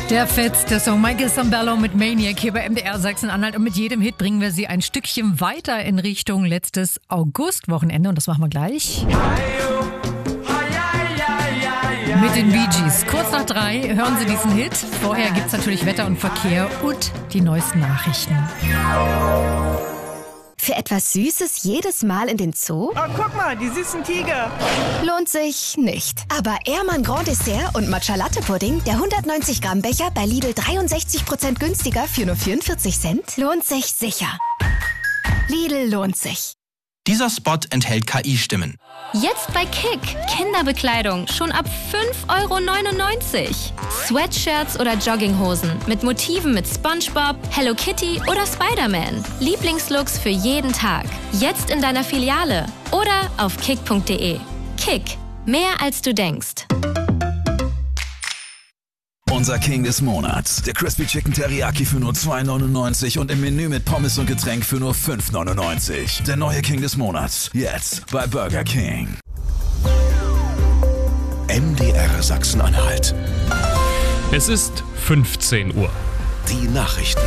Der fetzte Song Michael Sambello mit Maniac hier bei MDR Sachsen-Anhalt. Und mit jedem Hit bringen wir Sie ein Stückchen weiter in Richtung letztes August-Wochenende. Und das machen wir gleich mit den Bee Gees. Kurz nach 3 hören Sie diesen Hit. Vorher gibt es natürlich Wetter und Verkehr und die neuesten Nachrichten. Für etwas Süßes jedes Mal in den Zoo? Oh, guck mal, die süßen Tiger. Lohnt sich nicht. Aber Ehrmann Grand Dessert und Matcha Latte Pudding, der 190 Gramm Becher bei Lidl 63% günstiger für nur 44 Cent, lohnt sich sicher. Lidl lohnt sich. Dieser Spot enthält KI-Stimmen. Jetzt bei Kick. Kinderbekleidung schon ab 5,99 €. Sweatshirts oder Jogginghosen mit Motiven mit SpongeBob, Hello Kitty oder Spider-Man. Lieblingslooks für jeden Tag. Jetzt in deiner Filiale oder auf kick.de. Kick. Mehr als du denkst. Unser King des Monats. Der Crispy Chicken Teriyaki für nur 2,99 und im Menü mit Pommes und Getränk für nur 5,99. Der neue King des Monats. Jetzt bei Burger King. MDR Sachsen-Anhalt. Es ist 15 Uhr. Die Nachrichten.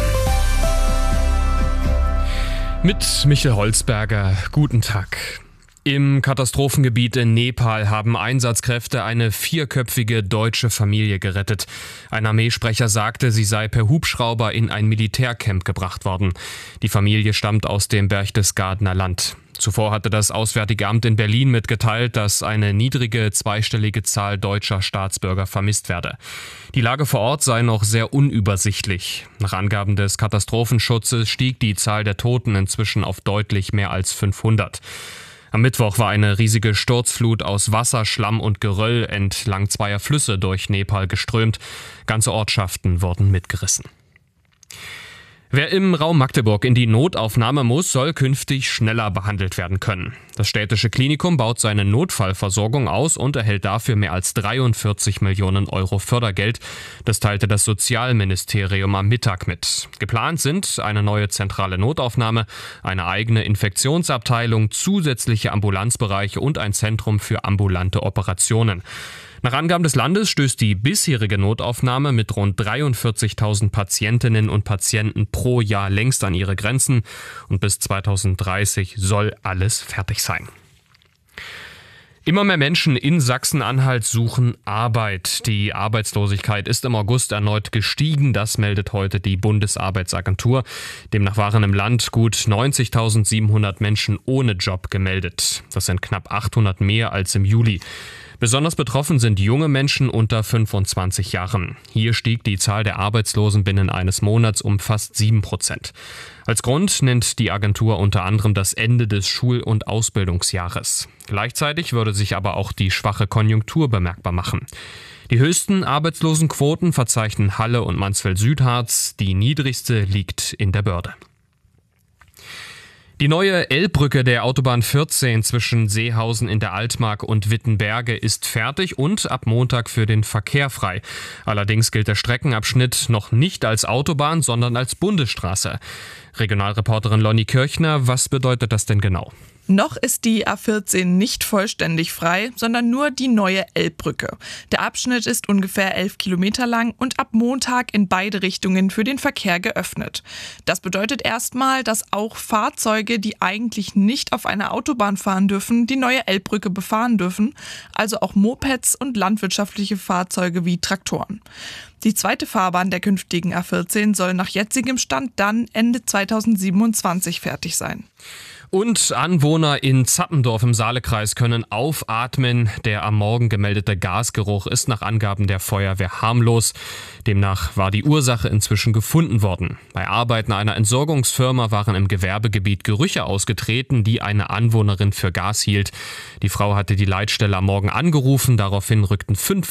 Mit Michael Holzberger. Guten Tag. Im Katastrophengebiet in Nepal haben Einsatzkräfte eine 4-köpfige deutsche Familie gerettet. Ein Armeesprecher sagte, sie sei per Hubschrauber in ein Militärcamp gebracht worden. Die Familie stammt aus dem Berchtesgadener Land. Zuvor hatte das Auswärtige Amt in Berlin mitgeteilt, dass eine niedrige zweistellige Zahl deutscher Staatsbürger vermisst werde. Die Lage vor Ort sei noch sehr unübersichtlich. Nach Angaben des Katastrophenschutzes stieg die Zahl der Toten inzwischen auf deutlich mehr als 500. Am Mittwoch war eine riesige Sturzflut aus Wasser, Schlamm und Geröll entlang zweier Flüsse durch Nepal geströmt. Ganze Ortschaften wurden mitgerissen. Wer im Raum Magdeburg in die Notaufnahme muss, soll künftig schneller behandelt werden können. Das städtische Klinikum baut seine Notfallversorgung aus und erhält dafür mehr als 43 Millionen € Fördergeld. Das teilte das Sozialministerium am Mittag mit. Geplant sind eine neue zentrale Notaufnahme, eine eigene Infektionsabteilung, zusätzliche Ambulanzbereiche und ein Zentrum für ambulante Operationen. Nach Angaben des Landes stößt die bisherige Notaufnahme mit rund 43.000 Patientinnen und Patienten pro Jahr längst an ihre Grenzen und bis 2030 soll alles fertig sein. Immer mehr Menschen in Sachsen-Anhalt suchen Arbeit. Die Arbeitslosigkeit ist im August erneut gestiegen, das meldet heute die Bundesarbeitsagentur. Demnach waren im Land gut 90.700 Menschen ohne Job gemeldet. Das sind knapp 800 mehr als im Juli. Besonders betroffen sind junge Menschen unter 25 Jahren. Hier stieg die Zahl der Arbeitslosen binnen eines Monats um fast 7%. Als Grund nennt die Agentur unter anderem das Ende des Schul- und Ausbildungsjahres. Gleichzeitig würde sich aber auch die schwache Konjunktur bemerkbar machen. Die höchsten Arbeitslosenquoten verzeichnen Halle und Mansfeld-Südharz, die niedrigste liegt in der Börde. Die neue L-Brücke der Autobahn 14 zwischen Seehausen in der Altmark und Wittenberge ist fertig und ab Montag für den Verkehr frei. Allerdings gilt der Streckenabschnitt noch nicht als Autobahn, sondern als Bundesstraße. Regionalreporterin Lonnie Kirchner, was bedeutet das denn genau? Noch ist die A14 nicht vollständig frei, sondern nur die neue Elbbrücke. Der Abschnitt ist ungefähr 11 Kilometer lang und ab Montag in beide Richtungen für den Verkehr geöffnet. Das bedeutet erstmal, dass auch Fahrzeuge, die eigentlich nicht auf einer Autobahn fahren dürfen, die neue Elbbrücke befahren dürfen, also auch Mopeds und landwirtschaftliche Fahrzeuge wie Traktoren. Die zweite Fahrbahn der künftigen A14 soll nach jetzigem Stand dann Ende 2027 fertig sein. Und Anwohner in Zappendorf im Saalekreis können aufatmen. Der am Morgen gemeldete Gasgeruch ist nach Angaben der Feuerwehr harmlos. Demnach war die Ursache inzwischen gefunden worden. Bei Arbeiten einer Entsorgungsfirma waren im Gewerbegebiet Gerüche ausgetreten, die eine Anwohnerin für Gas hielt. Die Frau hatte die Leitstelle am Morgen angerufen. Daraufhin rückten 5